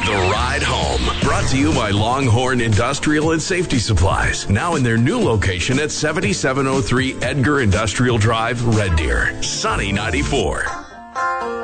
The Ride Home, brought to you by Longhorn Industrial and Safety Supplies. Now in their new location at 7703 Edgar Industrial Drive, Red Deer. Sunny 94.